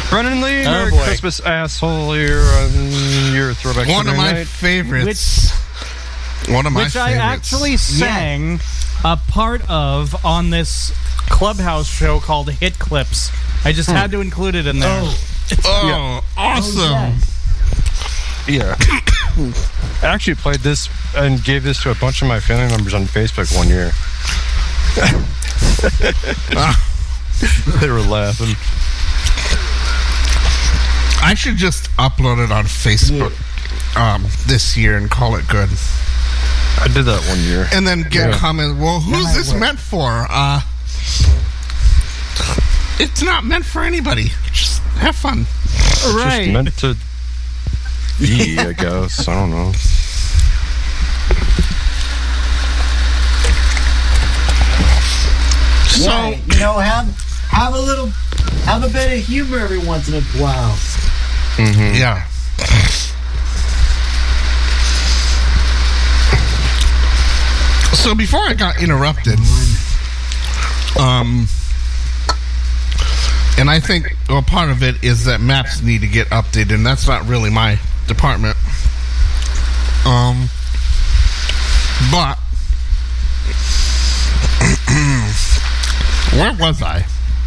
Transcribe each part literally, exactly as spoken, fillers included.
Brennan Lee, oh, Merry boy. Christmas, asshole. You're on your throwback. One of my night. favorites. Which, One of my which favorites. I actually sang yeah. a part of on this Clubhouse show called Hit Clips. I just hmm. had to include it in there. Oh, oh yeah. Awesome. Oh, yeah. I actually played this and gave this to a bunch of my family members on Facebook one year. They were laughing. I should just upload it on Facebook yeah. um, this year and call it good. I did that one year. And then get yeah. comments, well, who's yeah, this work. meant for? Uh, it's not meant for anybody. Just have fun. It's right. just meant to be, I guess. I don't know. So, yeah, you know, have have a little, have a bit of humor every once in a while. Mm-hmm. Yeah. So before I got interrupted, um, and I think well, part of it is that maps need to get updated, and that's not really my department. Um, but where was I?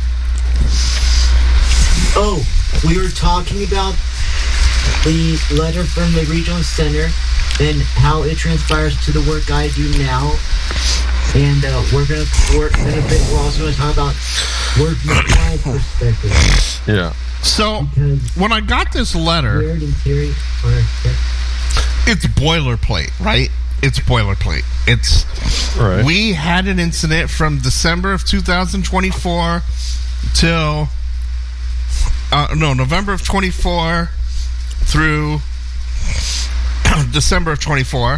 Oh, we were talking about the letter from the regional center and how it transpires to the work I do now. And uh, we're gonna work in a bit. We're also gonna talk about work from a client perspective. Yeah. So because when I got this letter, Jared and Terry are it's boilerplate, right? It's boilerplate. It's right. We had an incident from December of two thousand twenty-four till uh, no November of twenty-four through December of twenty-four.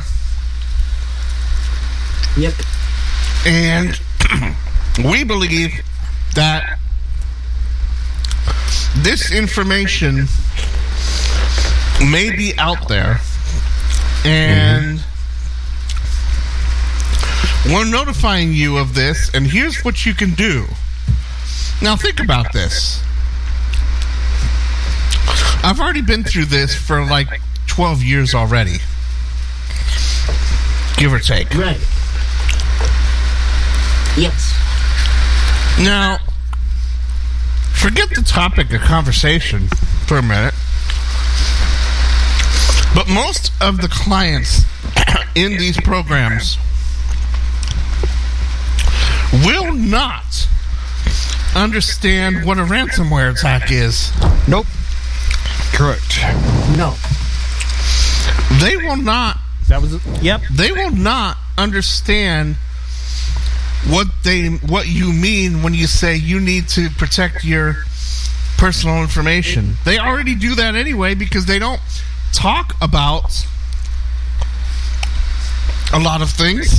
Yep. And we believe that this information may be out there, and mm-hmm. we're notifying you of this, and here's what you can do. Now think about this. I've already been through this for like twelve years already. Give or take. Right. Yes. Now, forget the topic of conversation for a minute. But most of the clients in these programs will not understand what a ransomware attack is. Nope. Correct. No. They will not. That was. Yep. They will not understand what they what you mean when you say you need to protect your personal information. They already do that anyway because they don't talk about a lot of things.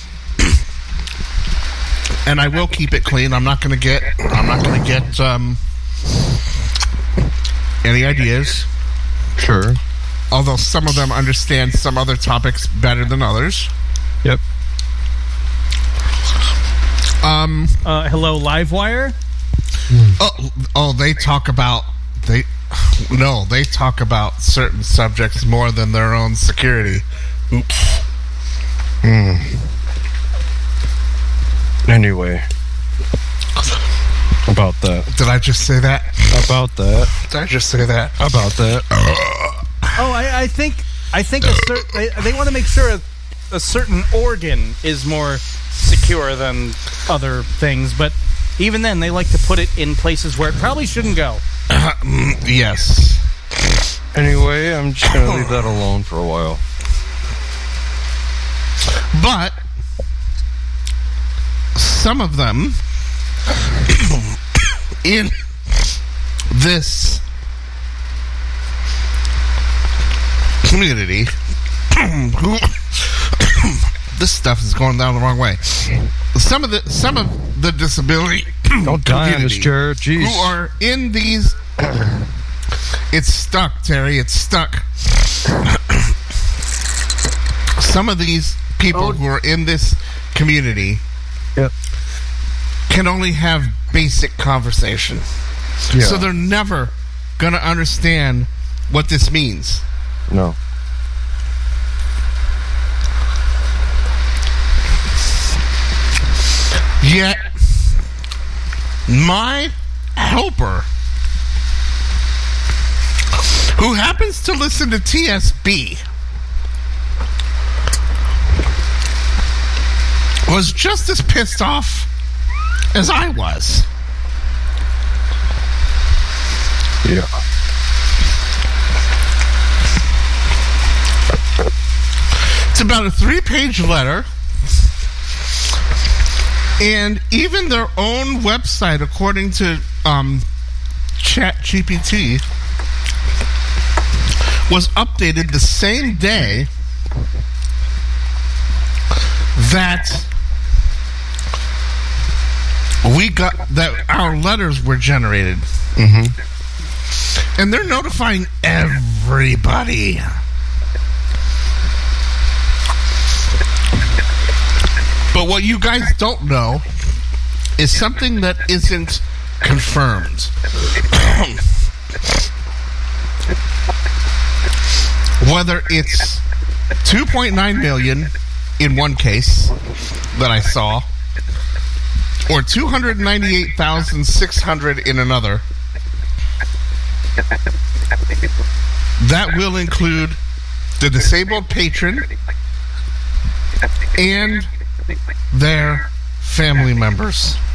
And I will keep it clean. I'm not going to get I'm not going to get um, any ideas. Sure. Although some of them understand some other topics better than others. Yep. Um. Uh, hello, Livewire. Oh, oh, they talk about they. No, they talk about certain subjects more than their own security. Oops. Hmm. Anyway, about that. Did I just say that? About that. Did I just say that? About that. Oh, I, I think I think a cer- they, they want to make sure a, a certain organ is more secure than other things, but even then, they like to put it in places where it probably shouldn't go. Uh, yes. Anyway, I'm just going to leave that alone for a while. But some of them in this community this stuff is going down the wrong way. Some of the some of the disability don't die on this chair, jeez. Who are in these it's stuck, Terry, it's stuck. Some of these people oh. who are in this community yep. can only have basic conversation. Yeah. So they're never going to understand what this means. No. Yet, my helper, who happens to listen to T S B, was just as pissed off as I was. Yeah. It's about a three-page letter, and even their own website, according to um, ChatGPT, was updated the same day that we got that our letters were generated. Mm-hmm. And they're notifying everybody. But what you guys don't know is something that isn't confirmed. Whether it's two point nine million in one case that I saw, or two hundred ninety-eight thousand six hundred in another, that will include the disabled patron and their family members.